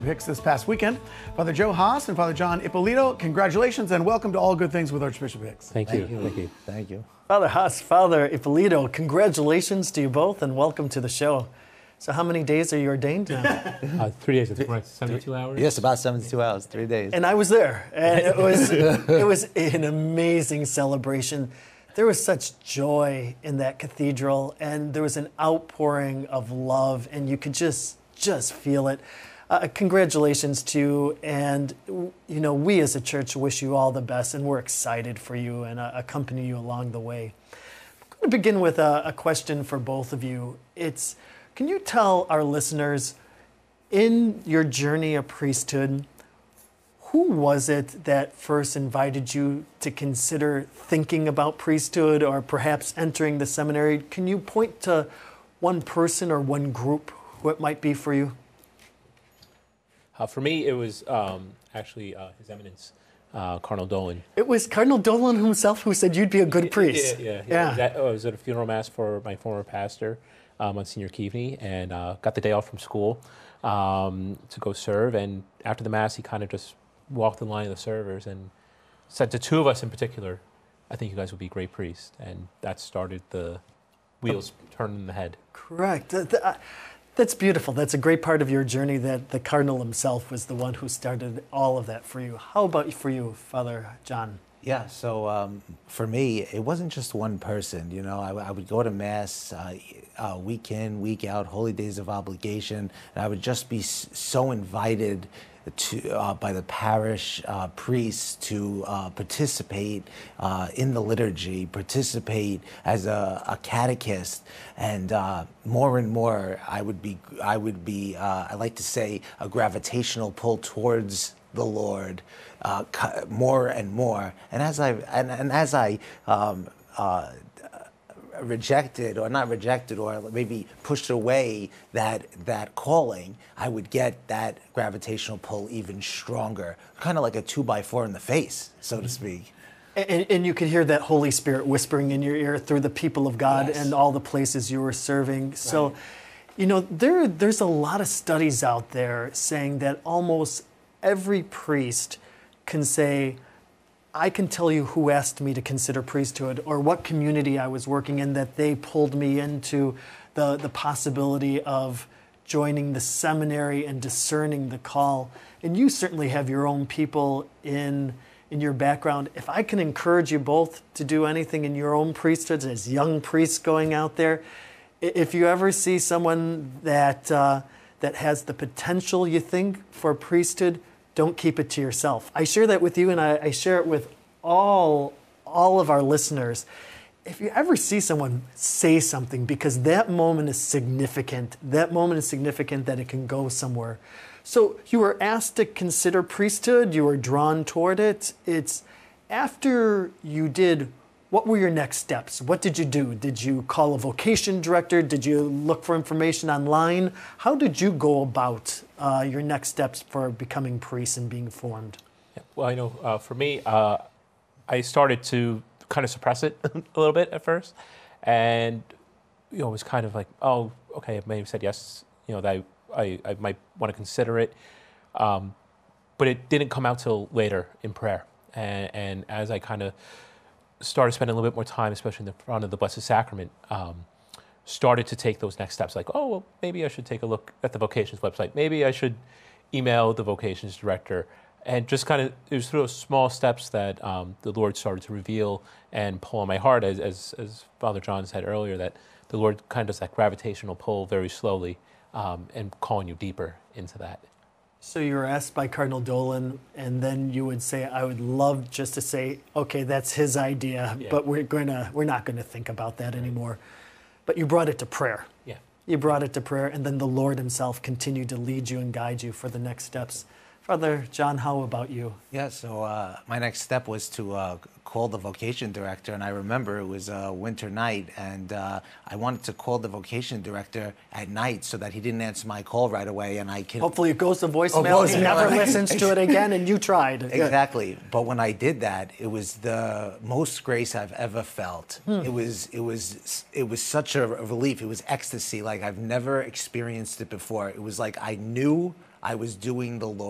Hicks this past weekend. Father Joe Haas and Father John Ippolito, congratulations and welcome to All Good Things with Archbishop Hicks. Thank you. Thank you. Father Haas, Father Ippolito, congratulations to you both and welcome to the show. So how many days are you ordained now? 3 days, it's right, 72 hours? Yes, about 72 hours, 3 days. And I was there, and it was an amazing celebration. There was such joy in that cathedral, and there was an outpouring of love, and you could just feel it. Congratulations to you, and we as a church wish you all the best, and we're excited for you and accompany you along the way. I'm going to begin with a question for both of you. Can you tell our listeners, in your journey of priesthood, who was it that first invited you to consider thinking about priesthood or perhaps entering the seminary? Can you point to one person or one group who it might be for you? For me, it was actually His Eminence, Cardinal Dolan. It was Cardinal Dolan himself who said you'd be a good priest. Yeah. I was at a funeral mass for my former pastor, Monsignor Keaveney, and got the day off from school to go serve. And after the mass, he kind of just walked the line of the servers and said to two of us in particular, I think you guys would be great priests. And that started the wheels turning in the head. Correct. That's beautiful. That's a great part of your journey, that the Cardinal himself was the one who started all of that for you. How about for you, Father John? Yeah, so for me, it wasn't just one person. I would go to Mass week in, week out, holy days of obligation, and I would just be so invited by the parish priests to participate in the liturgy, participate as a catechist, and more and more I would be I like to say a gravitational pull towards the Lord, more and more. And as I rejected, or not rejected, or maybe pushed away that calling, I would get that gravitational pull even stronger, kind of like a 2x4 in the face, so to speak. And you could hear that Holy Spirit whispering in your ear through the people of God. Yes. And all the places you were serving. Right. So, there's a lot of studies out there saying that almost every priest can say, I can tell you who asked me to consider priesthood or what community I was working in that they pulled me into the possibility of joining the seminary and discerning the call. And you certainly have your own people in your background. If I can encourage you both to do anything in your own priesthoods as young priests going out there, if you ever see someone that has the potential, you think, for priesthood, don't keep it to yourself. I share that with you, and I share it with all of our listeners. If you ever see someone, say something, because that moment is significant. That moment is significant that it can go somewhere. So you were asked to consider priesthood. You were drawn toward it. It's after you did. What were your next steps? What did you do? Did you call a vocation director? Did you look for information online? How did you go about your next steps for becoming priest and being formed? Yeah, well, I know for me, I started to kind of suppress it a little bit at first. And, it was kind of like, oh, okay, I may have said yes, that I might want to consider it. But it didn't come out till later in prayer. And as I kind of started spending a little bit more time, especially in the front of the Blessed Sacrament, started to take those next steps. Like, oh, well, maybe I should take a look at the vocations website. Maybe I should email the vocations director. And just kind of, it was through those small steps that the Lord started to reveal and pull on my heart, as Father John said earlier, that the Lord kind of does that gravitational pull very slowly and calling you deeper into that. So you were asked by Cardinal Dolan, and then you would say, I would love just to say, okay, that's his idea, but we're not going to think about that anymore. But you brought it to prayer. Yeah. You brought it to prayer, and then the Lord himself continued to lead you and guide you for the next steps. Father John, how about you? Yeah, so my next step was to call the vocation director, and I remember it was a winter night, and I wanted to call the vocation director at night so that he didn't answer my call right away, and I can... Hopefully it goes to voicemail, he never listens to it again, and you tried. Exactly, but when I did that, it was the most grace I've ever felt. It was such a relief. It was ecstasy, like I've never experienced it before. It was like I knew I was doing the Lord.